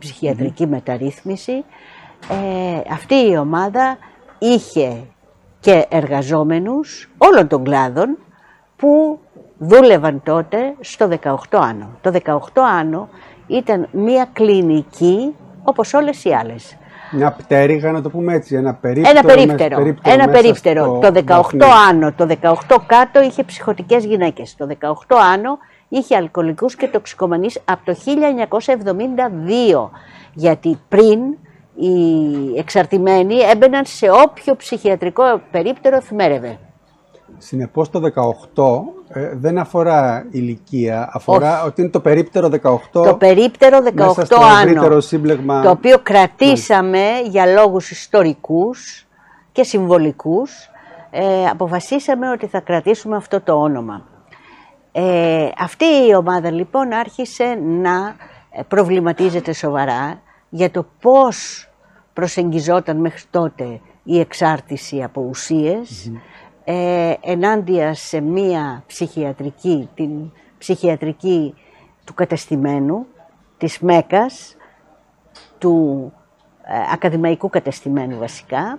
ψυχιατρική μεταρρύθμιση, αυτή η ομάδα είχε και εργαζόμενους όλων των κλάδων που δούλευαν τότε στο 18 Άνω. Το 18 Άνω ήταν μια κλινική όπως όλες οι άλλες. Μια πτέρυγα, να το πούμε έτσι, ένα περίπτερο. Το 18 Άνω, το 18 κάτω είχε ψυχοτικές γυναίκες. Το 18 Άνω είχε αλκοολικούς και τοξικομανείς από το 1972. Γιατί πριν οι εξαρτημένοι έμπαιναν σε όποιο ψυχιατρικό περίπτερο εφημέρευε. Συνεπώς το 18 δεν αφορά ηλικία, αφορά ότι είναι το περίπτερο 18. Το περίπτερο 18 Άνω, σύμπλεγμα... το οποίο κρατήσαμε για λόγους ιστορικούς και συμβολικούς, αποφασίσαμε ότι θα κρατήσουμε αυτό το όνομα. Αυτή η ομάδα λοιπόν άρχισε να προβληματίζεται σοβαρά για το πώς προσεγγιζόταν μέχρι τότε η εξάρτηση από ουσίες, ενάντια σε μία ψυχιατρική, την ψυχιατρική του κατεστημένου, της Μέκας, του ακαδημαϊκού κατεστημένου βασικά,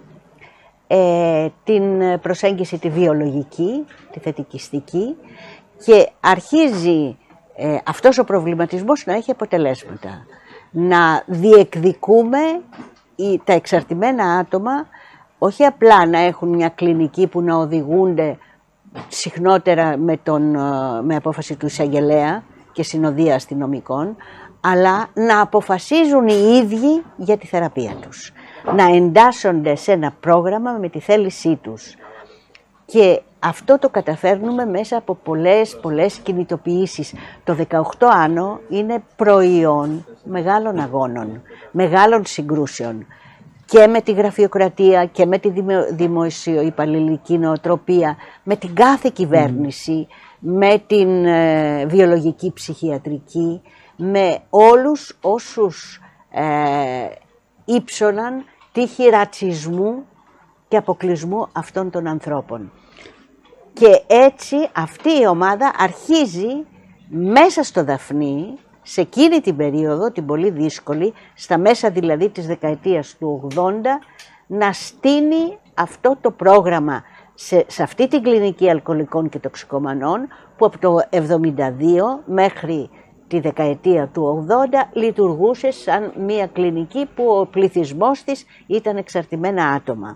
την προσέγγιση τη βιολογική, τη θετικιστική, και αρχίζει αυτός ο προβληματισμός να έχει αποτελέσματα. Να διεκδικούμε τα εξαρτημένα άτομα όχι απλά να έχουν μια κλινική που να οδηγούνται συχνότερα με απόφαση του εισαγγελέα και συνοδεία αστυνομικών, αλλά να αποφασίζουν οι ίδιοι για τη θεραπεία τους. Να εντάσσονται σε ένα πρόγραμμα με τη θέλησή τους. Και αυτό το καταφέρνουμε μέσα από πολλές κινητοποιήσεις. Το 18 Άνω είναι προϊόν μεγάλων αγώνων, μεγάλων συγκρούσεων. Και με τη γραφειοκρατία και με τη δημοσιοϊπαλληλική νοοτροπία, με την κάθε κυβέρνηση, με την βιολογική ψυχιατρική, με όλους όσους ύψωναν τύχη ρατσισμού και αποκλεισμού αυτών των ανθρώπων. Και έτσι αυτή η ομάδα αρχίζει μέσα στο Δαφνί, σε εκείνη την περίοδο, την πολύ δύσκολη, στα μέσα δηλαδή της δεκαετίας του 80, να στείνει αυτό το πρόγραμμα σε αυτή την κλινική αλκοολικών και τοξικομανών, που από το 72 μέχρι τη δεκαετία του 80 λειτουργούσε σαν μια κλινική που ο πληθυσμός της ήταν εξαρτημένα άτομα.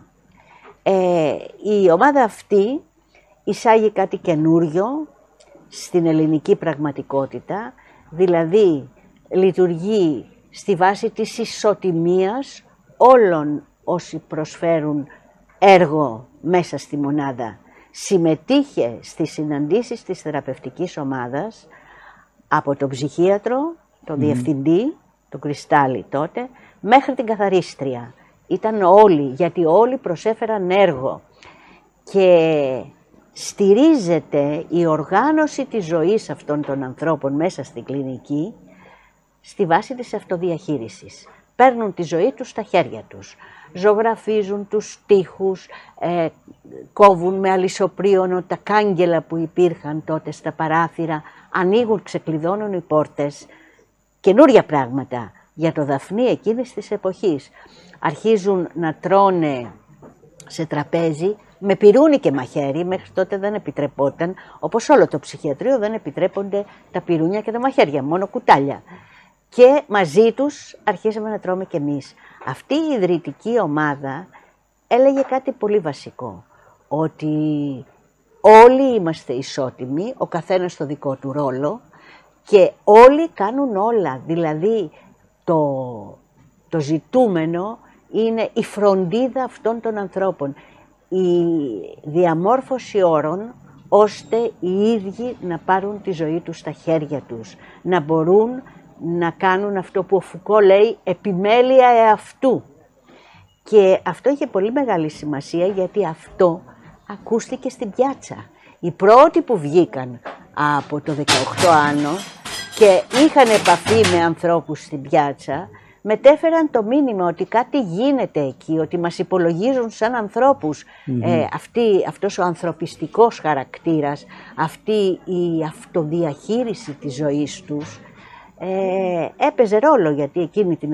Η ομάδα αυτή εισάγει κάτι καινούριο στην ελληνική πραγματικότητα, δηλαδή λειτουργεί στη βάση της ισοτιμίας όλων όσοι προσφέρουν έργο μέσα στη μονάδα. Συμμετείχε στις συναντήσεις της θεραπευτικής ομάδας από τον ψυχίατρο, τον διευθυντή, τον Κρυστάλλι τότε, μέχρι την καθαρίστρια. Ήταν όλοι, γιατί όλοι προσέφεραν έργο. Και στηρίζεται η οργάνωση της ζωής αυτών των ανθρώπων μέσα στην κλινική στη βάση της αυτοδιαχείρισης. Παίρνουν τη ζωή τους στα χέρια τους. Ζωγραφίζουν τους τοίχους, κόβουν με αλυσοπρίωνο τα κάγκελα που υπήρχαν τότε στα παράθυρα, ανοίγουν, ξεκλειδώνουν οι πόρτες. Καινούρια πράγματα για το Δαφνί εκείνης της εποχής. Αρχίζουν να τρώνε σε τραπέζι με πυρούνι και μαχαίρι, μέχρι τότε δεν επιτρεπόταν, όπως όλο το ψυχιατρίο δεν επιτρέπονται τα πυρούνια και τα μαχαίρια, μόνο κουτάλια. Και μαζί τους αρχίσαμε να τρώμε κι εμείς. Αυτή η ιδρυτική ομάδα έλεγε κάτι πολύ βασικό, ότι όλοι είμαστε ισότιμοι, ο καθένας στο δικό του ρόλο και όλοι κάνουν όλα, δηλαδή το ζητούμενο είναι η φροντίδα αυτών των ανθρώπων, η διαμόρφωση όρων ώστε οι ίδιοι να πάρουν τη ζωή τους στα χέρια τους, να μπορούν να κάνουν αυτό που ο Φουκώ λέει επιμέλεια εαυτού. Και αυτό είχε πολύ μεγάλη σημασία, γιατί αυτό ακούστηκε στην πιάτσα. Οι πρώτοι που βγήκαν από το 18 Άνω και είχαν επαφή με ανθρώπους στην πιάτσα, μετέφεραν το μήνυμα ότι κάτι γίνεται εκεί, ότι μας υπολογίζουν σαν ανθρώπους. Αυτός ο ανθρωπιστικός χαρακτήρας, αυτή η αυτοδιαχείριση της ζωής τους έπαιζε ρόλο, γιατί εκείνη την